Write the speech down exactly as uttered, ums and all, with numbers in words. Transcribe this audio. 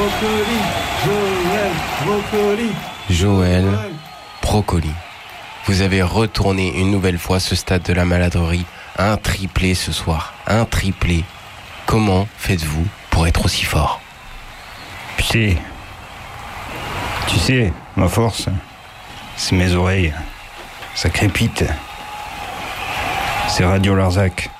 Brocoli, Joël, Brocoli. Joël, Brocoli. Vous avez retourné une nouvelle fois ce stade de la maladrerie. Un triplé ce soir. Un triplé. Comment faites-vous pour être aussi fort? Tu sais, tu sais, ma force, c'est mes oreilles. Ça crépite. C'est Radio Larzac.